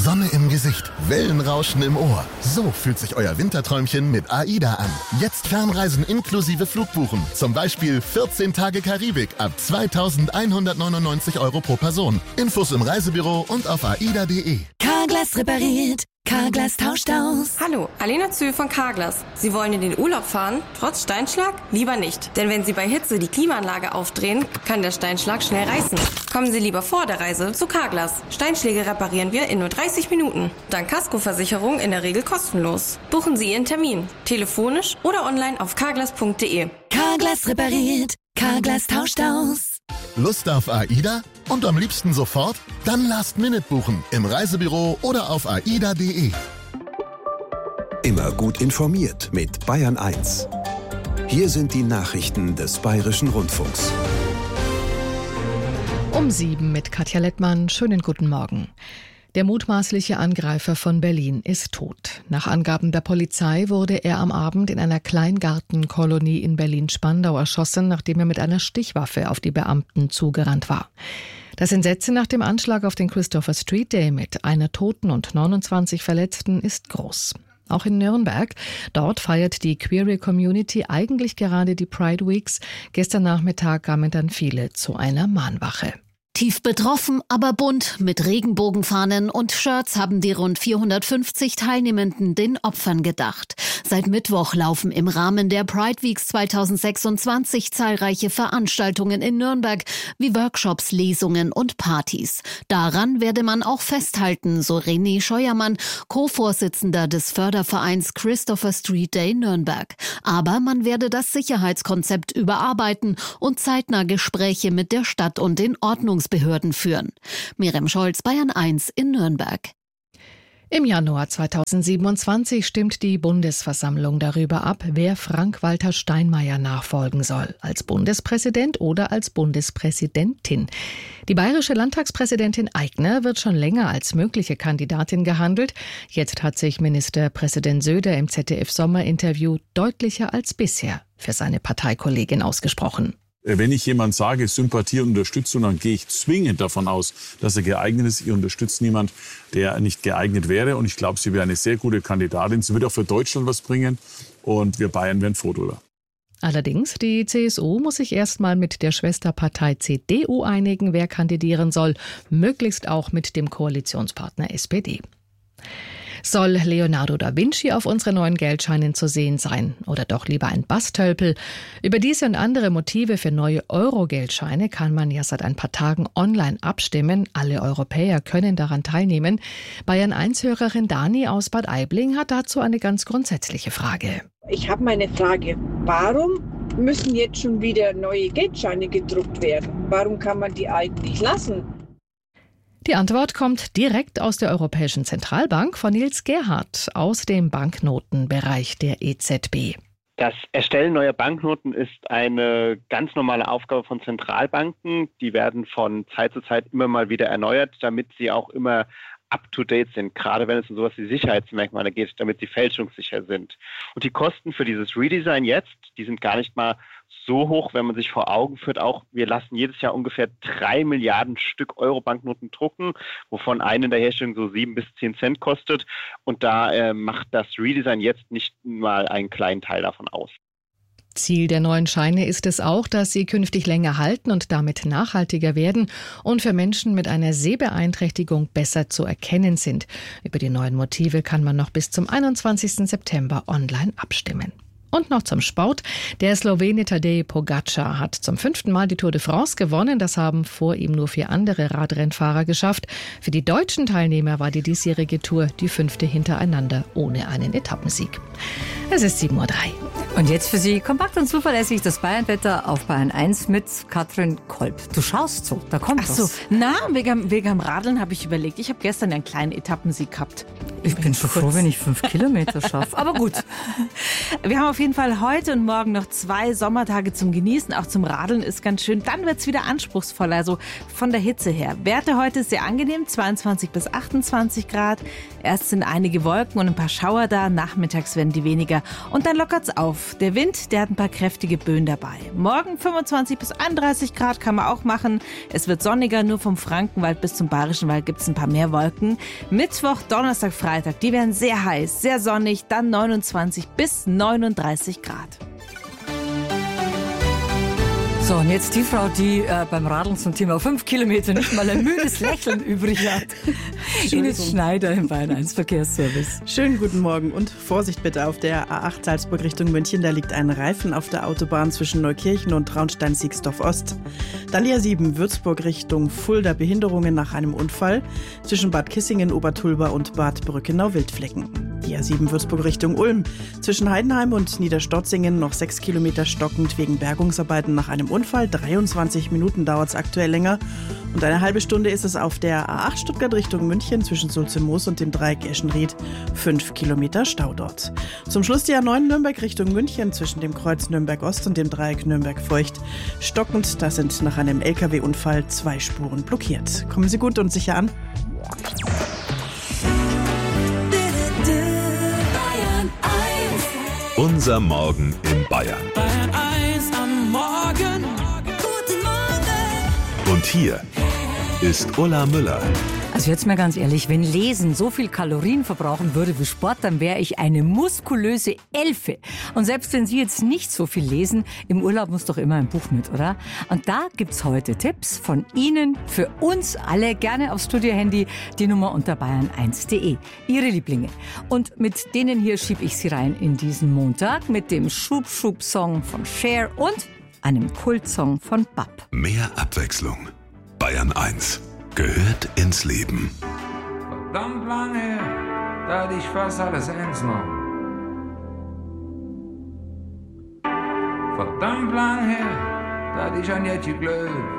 Sonne im Gesicht, Wellenrauschen im Ohr. So fühlt sich euer Winterträumchen mit AIDA an. Jetzt Fernreisen inklusive Flugbuchen. Zum Beispiel 14 Tage Karibik ab 2.199 € pro Person. Infos im Reisebüro und auf aida.de. Carglass repariert. Carglass tauscht aus. Hallo, Alena Zühl von Carglass. Sie wollen in den Urlaub fahren? Trotz Steinschlag? Lieber nicht. Denn wenn Sie bei Hitze die Klimaanlage aufdrehen, kann der Steinschlag schnell reißen. Kommen Sie lieber vor der Reise zu Carglass. Steinschläge reparieren wir in nur 30 Minuten. Dank Kaskoversicherung in der Regel kostenlos. Buchen Sie Ihren Termin. Telefonisch oder online auf carglass.de. Carglass repariert. Carglass tauscht aus. Lust auf AIDA? Und am liebsten sofort? Dann Last-Minute buchen im Reisebüro oder auf aida.de. Immer gut informiert mit Bayern 1. Hier sind die Nachrichten des Bayerischen Rundfunks. Um 7 mit Katja Lettmann. Schönen guten Morgen. Der mutmaßliche Angreifer von Berlin ist tot. Nach Angaben der Polizei wurde er am Abend in einer Kleingartenkolonie in Berlin-Spandau erschossen, nachdem er mit einer Stichwaffe auf die Beamten zugerannt war. Das Entsetzen nach dem Anschlag auf den Christopher Street Day mit einer Toten und 29 Verletzten ist groß. Auch in Nürnberg. Dort feiert die Queer Community eigentlich gerade die Pride Weeks. Gestern Nachmittag kamen dann viele zu einer Mahnwache. Tief betroffen, aber bunt, mit Regenbogenfahnen und Shirts haben die rund 450 Teilnehmenden den Opfern gedacht. Seit Mittwoch laufen im Rahmen der Pride Weeks 2026 zahlreiche Veranstaltungen in Nürnberg, wie Workshops, Lesungen und Partys. Daran werde man auch festhalten, so René Scheuermann, Co-Vorsitzender des Fördervereins Christopher Street Day Nürnberg. Aber man werde das Sicherheitskonzept überarbeiten und zeitnah Gespräche mit der Stadt und den Ordnungsbehörden führen. Miriam Scholz, Bayern 1 in Nürnberg. Im Januar 2027 stimmt die Bundesversammlung darüber ab, wer Frank-Walter Steinmeier nachfolgen soll, als Bundespräsident oder als Bundespräsidentin. Die bayerische Landtagspräsidentin Aigner wird schon länger als mögliche Kandidatin gehandelt. Jetzt hat sich Ministerpräsident Söder im ZDF-Sommerinterview deutlicher als bisher für seine Parteikollegin ausgesprochen. Wenn ich jemand sage, Sympathie und Unterstützung, dann gehe ich zwingend davon aus, dass er geeignet ist. Ich unterstütze niemand, der nicht geeignet wäre. Und ich glaube, sie wäre eine sehr gute Kandidatin. Sie wird auch für Deutschland was bringen. Und wir Bayern wären froh drüber. Allerdings, die CSU muss sich erstmal mit der Schwesterpartei CDU einigen, wer kandidieren soll. Möglichst auch mit dem Koalitionspartner SPD. Soll Leonardo da Vinci auf unseren neuen Geldscheinen zu sehen sein? Oder doch lieber ein Bastölpel? Über diese und andere Motive für neue Euro-Geldscheine kann man ja seit ein paar Tagen online abstimmen. Alle Europäer können daran teilnehmen. Bayern-1-Hörerin Dani aus Bad Aibling hat dazu eine ganz grundsätzliche Frage. Ich habe meine Frage, warum müssen jetzt schon wieder neue Geldscheine gedruckt werden? Warum kann man die alten nicht lassen? Die Antwort kommt direkt aus der Europäischen Zentralbank von Nils Gerhardt aus dem Banknotenbereich der EZB. Das Erstellen neuer Banknoten ist eine ganz normale Aufgabe von Zentralbanken. Die werden von Zeit zu Zeit immer mal wieder erneuert, damit sie auch immer up-to-date sind, gerade wenn es um sowas wie Sicherheitsmerkmale geht, damit sie fälschungssicher sind. Und die Kosten für dieses Redesign jetzt, die sind gar nicht mal so hoch, wenn man sich vor Augen führt, auch wir lassen jedes Jahr ungefähr 3 Milliarden Stück Euro-Banknoten drucken, wovon eine in der Herstellung so 7 bis 10 Cent kostet. Und da macht das Redesign jetzt nicht mal einen kleinen Teil davon aus. Ziel der neuen Scheine ist es auch, dass sie künftig länger halten und damit nachhaltiger werden und für Menschen mit einer Sehbeeinträchtigung besser zu erkennen sind. Über die neuen Motive kann man noch bis zum 21. September online abstimmen. Und noch zum Sport. Der Slowene Tadej Pogačar hat zum 5. Mal die Tour de France gewonnen. Das haben vor ihm nur 4 andere Radrennfahrer geschafft. Für die deutschen Teilnehmer war die diesjährige Tour die 5. hintereinander ohne einen Etappensieg. Es ist 7:03 Uhr. Und jetzt für Sie kompakt und zuverlässig das Bayernwetter auf Bayern 1 mit Katrin Kolb. Du schaust so, da kommt was. Ach so, na, wegen am Radeln habe ich überlegt. Ich habe gestern einen kleinen Etappensieg gehabt. Ich bin schon froh, wenn ich 5 Kilometer schaffe. Aber gut. Wir haben auf jeden Fall heute und morgen noch 2 Sommertage zum Genießen. Auch zum Radeln ist ganz schön. Dann wird es wieder anspruchsvoller, also von der Hitze her. Werte heute sehr angenehm, 22 bis 28 Grad. Erst sind einige Wolken und ein paar Schauer da. Nachmittags werden die weniger. Und dann lockert es auf. auf. Der Wind, der hat ein paar kräftige Böen dabei. Morgen 25 bis 31 Grad kann man auch machen. Es wird sonniger, nur vom Frankenwald bis zum Bayerischen Wald gibt es ein paar mehr Wolken. Mittwoch, Donnerstag, Freitag, die werden sehr heiß, sehr sonnig, dann 29 bis 39 Grad. So, und jetzt die Frau, die beim Radeln zum Thema 5 Kilometer nicht mal ein müdes Lächeln übrig hat. Ines Schneider im Bayern 1 Verkehrsservice. Schönen guten Morgen und Vorsicht bitte auf der A8 Salzburg Richtung München. Da liegt ein Reifen auf der Autobahn zwischen Neukirchen und Traunstein-Siegsdorf Ost. Dann die A7 Würzburg Richtung Fulda, Behinderungen nach einem Unfall zwischen Bad Kissingen, Obertulba und Bad Brückenau-Wildflecken. Die A7 Würzburg Richtung Ulm. Zwischen Heidenheim und Niederstotzingen noch 6 Kilometer stockend wegen Bergungsarbeiten nach einem Unfall. 23 Minuten dauert es aktuell länger. Und eine halbe Stunde ist es auf der A8 Stuttgart Richtung München zwischen Sulze-Moos und dem Dreieck Eschenried. 5 Kilometer Stau dort. Zum Schluss die A9 Nürnberg Richtung München zwischen dem Kreuz Nürnberg Ost und dem Dreieck Nürnberg Feucht. Stockend, da sind nach einem LKW-Unfall 2 Spuren blockiert. Kommen Sie gut und sicher an. Unser Morgen in Bayern. Bayern 1 am Morgen. Guten Morgen. Und hier ist Ulla Müller. Also jetzt mal ganz ehrlich, wenn Lesen so viel Kalorien verbrauchen würde wie Sport, dann wäre ich eine muskulöse Elfe. Und selbst wenn Sie jetzt nicht so viel lesen, im Urlaub muss doch immer ein Buch mit, oder? Und da gibt's heute Tipps von Ihnen für uns alle. Gerne aufs Studiohandy, die Nummer unter bayern1.de. Ihre Lieblinge. Und mit denen hier schiebe ich Sie rein in diesen Montag mit dem Schub-Schub-Song von Cher und einem Kultsong von Bab. Mehr Abwechslung. Bayern 1 gehört ins Leben. Verdammt lang her, da hatte ich fast alles ernst noch. Verdammt lang her, da hatte ich ein Jätchen Glück.